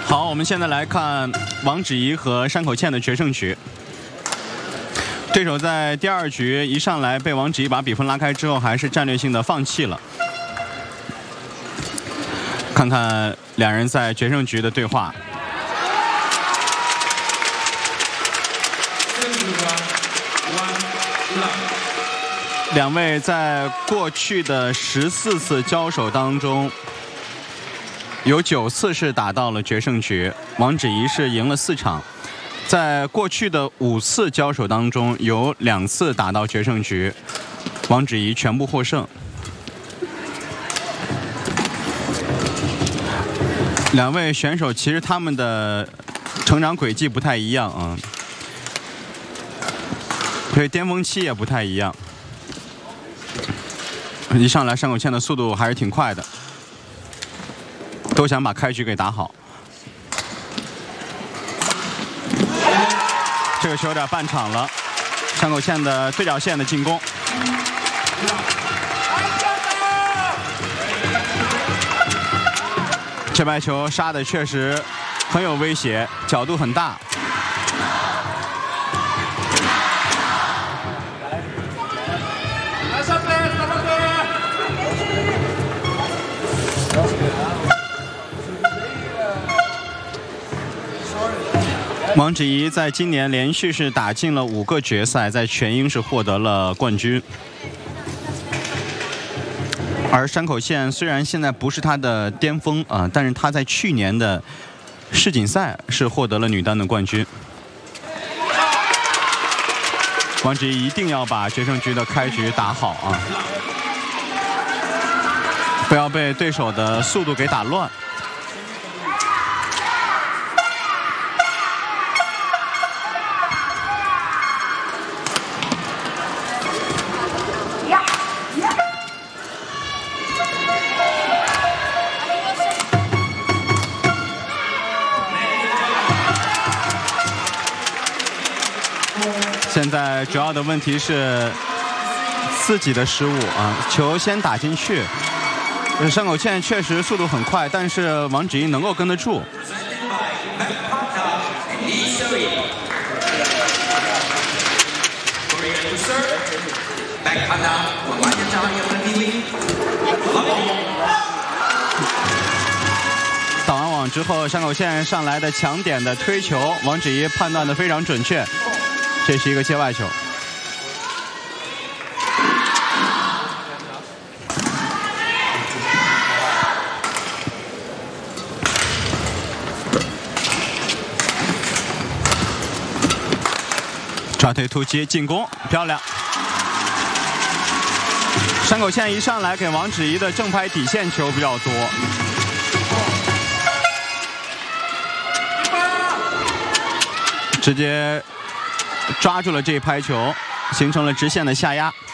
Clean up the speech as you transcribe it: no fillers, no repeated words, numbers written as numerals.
好，我们现在来看王芷怡和山口茜的决胜局。对手在第2局一上来被王芷怡把比分拉开之后，还是战略性的放弃了。看看两人在决胜局的对话。两位在过去的14次交手当中，有9次是打到了决胜局，王芷怡是赢了4场。在过去的5次交手当中，有2次打到决胜局，王芷怡全部获胜。两位选手其实他们的成长轨迹不太一样啊，对，巅峰期也不太一样。一上来山口茜的速度还是挺快的，都想把开局给打好。这个球有点半场了，山口茜的对角线的进攻。这白球杀的确实很有威胁，角度很大。王芷怡在今年连续是打进了5个决赛，在全英是获得了冠军。而山口茜虽然现在不是她的巅峰啊，但是她在去年的世锦赛是获得了女单的冠军。王芷怡一定要把决胜局的开局打好啊，不要被对手的速度给打乱。现在主要的问题是自己的失误啊，球先打进去。山口茜确实速度很快，但是王芷怡能够跟得住。挡完网之后，山口茜上来的抢点的推球，王芷怡判断的非常准确。这是一个界外球。抓腿突击进攻，漂亮。山口茜一上来给王芷怡的正拍底线球比较多。直接抓住了这一拍球，形成了直线的下压。